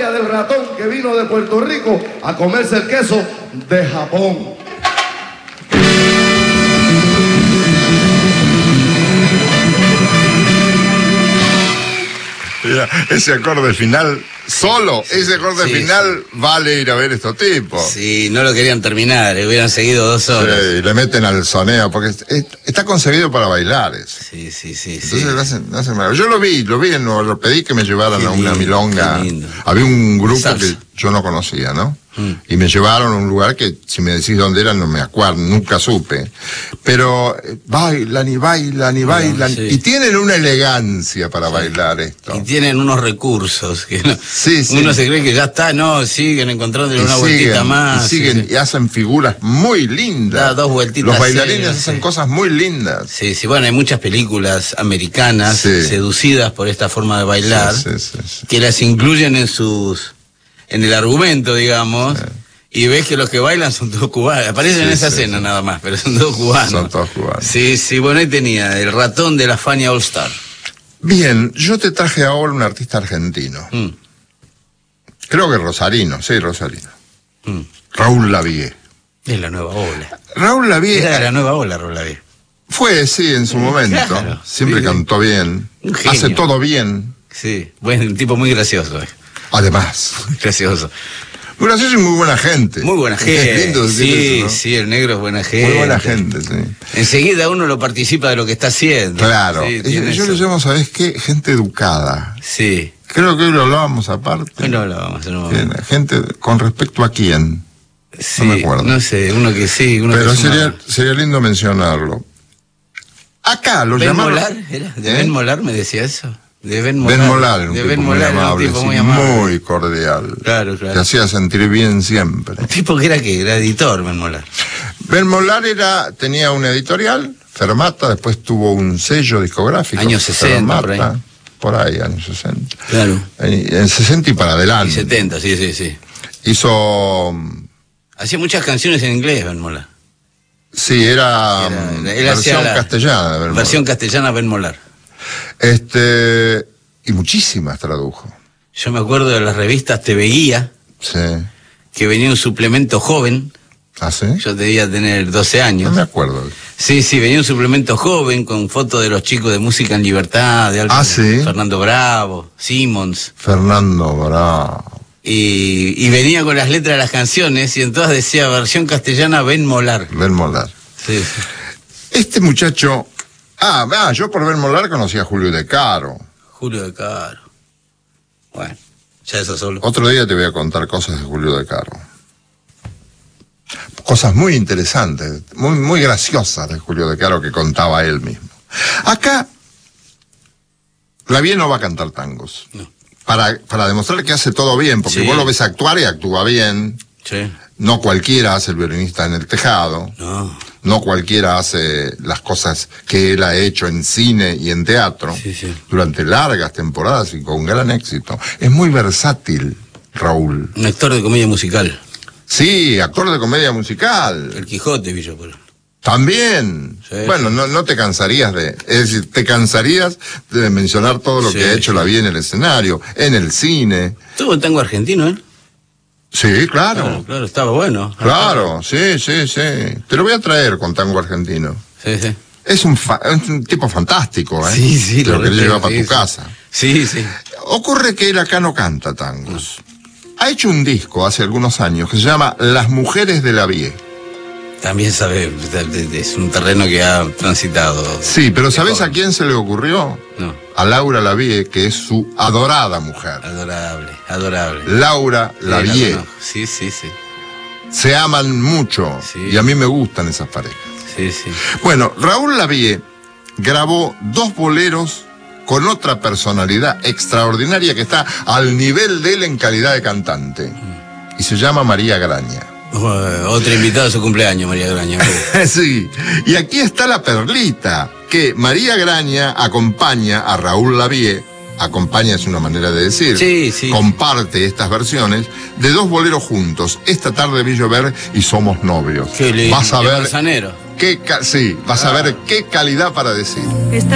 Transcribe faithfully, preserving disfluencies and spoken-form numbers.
historia del ratón que vino de Puerto Rico a comerse el queso de Japón. Mira, ese acorde final, solo sí, ese acorde sí, final sí. Vale ir a ver estos tipos. Sí, no lo querían terminar, hubieran seguido dos horas. Sí, y le meten al soneo, porque está concebido para bailar eso. Sí, sí, sí. Entonces sí. Lo hacen, lo hacen mal. Yo lo vi, lo vi, no, lo pedí que me llevaran lindo, a una milonga. Había un grupo Salsa. que yo no conocía, ¿no? Mm. Y me llevaron a un lugar que, si me decís dónde era, no me acuerdo, nunca supe. Pero eh, bailan y bailan y bailan. Sí. Y tienen una elegancia para sí. bailar esto. Y tienen unos recursos que no, sí, sí. uno se cree que ya está, no, siguen encontrando una siguen, vueltita más. Y siguen, sí, sí. y hacen figuras muy lindas. Da dos vueltitas. Los bailarines sí, hacen sí. cosas muy lindas. Sí, sí, bueno, hay muchas películas americanas sí. seducidas por esta forma de bailar, sí, sí, sí, sí. que las incluyen en sus... en el argumento, digamos, sí. y ves que los que bailan son todos cubanos. Aparecen sí, en esa sí, escena sí. nada más, pero son todos cubanos. Son todos cubanos. Sí, sí, bueno, ahí tenía el ratón de la Fania All Star. Bien, yo te traje ahora un artista argentino. Mm. Creo que rosarino, sí, rosarino. Mm. Raúl Lavie. Es la nueva ola. Raúl Lavie. Era de la nueva ola, Raúl Lavie. Fue, sí, en su momento. Claro, Siempre sí. cantó bien. Hace todo bien. Sí, bueno, un tipo muy gracioso. Además. Muy gracioso. Muy gracioso y muy buena gente. Muy buena gente. Es lindo decir sí, eso, ¿no? sí, el negro es buena gente. Muy buena gente, sí. Enseguida uno lo participa de lo que está haciendo. Claro. Sí, yo yo le llamo, ¿sabés qué? Gente educada. Sí. Creo que hoy lo hablábamos aparte. Hoy lo hablábamos, no. Gente, ¿con respecto a quién? Sí, no me acuerdo. No sé, uno que sí, uno Pero que sería, sería lindo mencionarlo. Acá lo ¿Ben llamaron... Molar? ¿Era? ¿De ¿Eh? Ben Molar me decía eso? De Ben Molar. Ben Molar, un, de tipo, Ben muy Molar amable, un tipo sí, muy amable. Muy cordial. Claro, claro. Te hacía sentir bien siempre. Un tipo que era que era editor, Ben Molar. Ben Molar era, tenía una editorial, Fermata, después tuvo un sello discográfico. Años sesenta, Fermata, por ahí. Por ahí, años sesenta. Claro. En, en sesenta y para adelante. Y setenta, sí, sí, sí. Hizo... Hacía muchas canciones en inglés, Ben Molar. Sí, era, era, era versión la, castellana. Ben versión Molar. castellana, Ben Molar. Este, y muchísimas tradujo. Yo me acuerdo de las revistas Te Veía, sí. que venía un suplemento joven. ¿Ah, sí? Yo debía tener doce años. No me acuerdo. Sí, sí, venía un suplemento joven con fotos de los chicos de Música en Libertad, de Alto, ah, ¿sí? Fernando Bravo, Simmons. Fernando Bravo. Y, y venía con las letras de las canciones y entonces decía versión castellana Ben Molar. Ben Molar. Sí, sí. Este muchacho... Ah, ah, yo por Ben Molar conocí a Julio De Caro. Julio De Caro. Bueno, ya eso solo. Otro día te voy a contar cosas de Julio De Caro. Cosas muy interesantes, muy, muy graciosas de Julio De Caro que contaba él mismo. Acá, Lavie no va a cantar tangos. No. Para, para demostrar que hace todo bien, porque sí. Vos lo ves actuar y actúa bien. Sí. No cualquiera hace el violinista en el tejado. No. No cualquiera hace las cosas que él ha hecho en cine y en teatro. Sí, sí. Durante largas temporadas y con gran éxito. Es muy versátil, Raúl. Un actor de comedia musical. Sí, actor de comedia musical. El Quijote, Villa por... También. Sí, bueno, sí. No, no te cansarías de... Es decir, te cansarías de mencionar todo lo sí, que ha hecho sí. Lavie en el escenario, en el cine. Tuvo un tango argentino, ¿eh? Sí, claro. Claro, claro, estaba bueno. Claro, sí, sí, sí. Te lo voy a traer con tango argentino. Sí, sí. Es un, fa es un tipo fantástico, ¿eh? Sí, sí. Te lo querés llevar sí, para sí. tu casa. Sí, sí. Ocurre que él acá no canta tangos. No. Ha hecho un disco hace algunos años que se llama Las Mujeres de Lavie. También sabe, es un terreno que ha transitado. Sí, pero ¿sabés a quién se le ocurrió? No. A Laura Lavie, que es su adorada mujer. Adorable, adorable. Laura sí, Lavie. La sí, sí, sí. Se aman mucho sí. Y a mí me gustan esas parejas. Sí, sí. Bueno, Raúl Lavie grabó dos boleros con otra personalidad extraordinaria que está al nivel de él en calidad de cantante. Mm. Y se llama María Graña. Uh, otra invitada a su cumpleaños, María Graña. Sí, y aquí está la perlita, que María Graña acompaña a Raúl Lavie, acompaña es una manera de decir, sí, sí. comparte estas versiones de dos boleros juntos, Esta tarde vi llover y Somos novios. Qué lindo. Vas a ver, qué, sí, vas ah. a ver qué calidad para decir. Esta